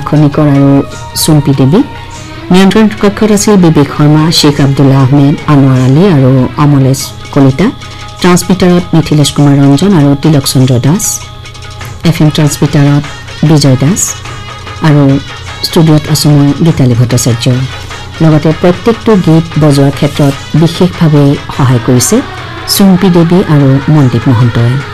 খনিকৰ আৰু চুম্পি দেৱী নিয়ন্ত্ৰণ কক্ষত আছিল বিবেক শৰ্মা শেখ আব্দুল্লাহ আহমেদ আনোৱাৰ আলী আৰু অমলেশ কলিতা ট্ৰান্সমিটাৰত মিথিলেশ কুমাৰ ৰঞ্জন আৰু তিলক চন্দ্ৰ দাস FM ট্ৰান্সমিটাৰত বিজয় দাস আৰু ষ্টুডিঅ'ত আছো মই গীতালী ভট্টাচাৰ্য লগতে প্ৰত্যেকটো গীত বজোৱাৰ ক্ষেত্ৰত বিশেষভাৱে সহায় কৰিছে চুম্পি দেৱী আৰু মনদীপ মহন্তই